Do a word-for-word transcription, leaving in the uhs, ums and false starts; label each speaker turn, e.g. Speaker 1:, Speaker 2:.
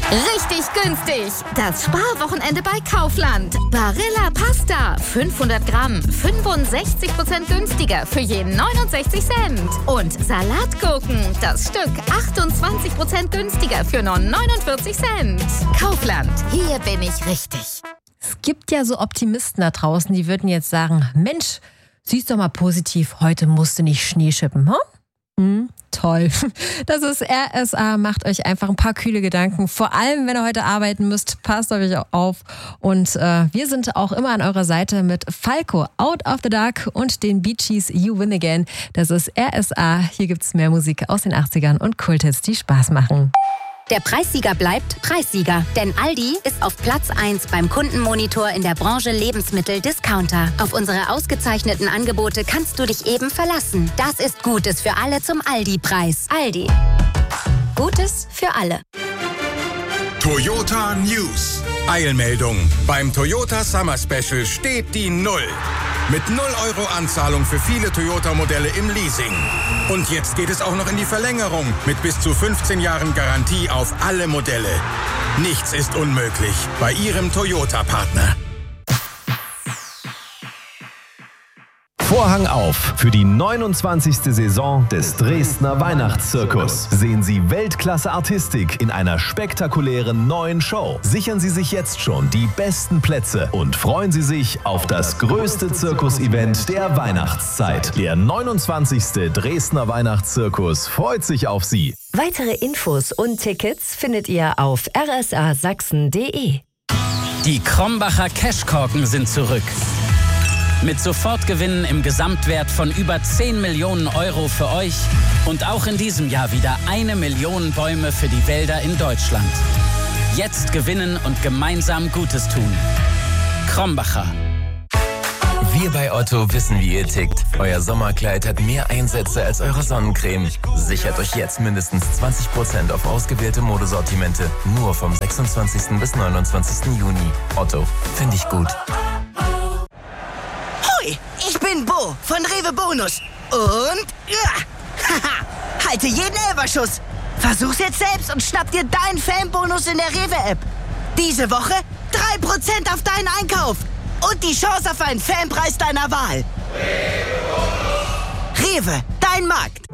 Speaker 1: Richtig günstig. Das Sparwochenende bei Kaufland. Barilla Pasta. fünfhundert Gramm. fünfundsechzig Prozent günstiger für je neunundsechzig Cent. Und Salatgurken. Das Stück achtundzwanzig Prozent günstiger für nur neunundvierzig Cent. Kaufland. Hier bin ich richtig.
Speaker 2: Es gibt ja so Optimisten da draußen, die würden jetzt sagen, Mensch, siehst doch mal positiv, heute musst du nicht Schnee schippen, hm? Hm, toll. Das ist R S A. Macht euch einfach ein paar kühle Gedanken. Vor allem, wenn ihr heute arbeiten müsst, passt auf euch auf. Und äh, wir sind auch immer an eurer Seite mit Falco, Out of the Dark und den Bee Gees, You Win Again. Das ist R S A. Hier gibt's mehr Musik aus den achtzigern und Kulthits, die Spaß machen.
Speaker 3: Der Preissieger bleibt Preissieger, denn Aldi ist auf Platz eins beim Kundenmonitor in der Branche Lebensmittel-Discounter. Auf unsere ausgezeichneten Angebote kannst du dich eben verlassen. Das ist Gutes für alle zum Aldi-Preis. Aldi. Gutes für alle.
Speaker 4: Toyota News. Eilmeldung. Beim Toyota Summer Special steht die Null. Mit null Euro Anzahlung für viele Toyota-Modelle im Leasing. Und jetzt geht es auch noch in die Verlängerung mit bis zu fünfzehn Jahren Garantie auf alle Modelle. Nichts ist unmöglich bei Ihrem Toyota-Partner.
Speaker 5: Vorhang auf für die neunundzwanzigste Saison des Dresdner Weihnachtszirkus. Sehen Sie Weltklasse-Artistik in einer spektakulären neuen Show. Sichern Sie sich jetzt schon die besten Plätze und freuen Sie sich auf das größte Zirkus-Event der Weihnachtszeit. Der neunundzwanzigste Dresdner Weihnachtszirkus freut sich auf Sie.
Speaker 6: Weitere Infos und Tickets findet ihr auf r s a sachsen punkt d e.
Speaker 7: Die Krombacher Cashkorken sind zurück. Mit Sofortgewinnen im Gesamtwert von über zehn Millionen Euro für euch und auch in diesem Jahr wieder eine Million Bäume für die Wälder in Deutschland. Jetzt gewinnen und gemeinsam Gutes tun. Krombacher.
Speaker 8: Wir bei Otto wissen, wie ihr tickt. Euer Sommerkleid hat mehr Einsätze als eure Sonnencreme. Sichert euch jetzt mindestens zwanzig Prozent auf ausgewählte Modesortimente. Nur vom sechsundzwanzigsten bis neunundzwanzigsten Juni. Otto, finde ich gut.
Speaker 9: Ich bin Bo von Rewe Bonus. Und ja, haha, halte jeden Elferschuss. Versuch's jetzt selbst und schnapp dir deinen Fanbonus in der Rewe-App. Diese Woche drei Prozent auf deinen Einkauf. Und die Chance auf einen Fanpreis deiner Wahl. Rewe, dein Markt.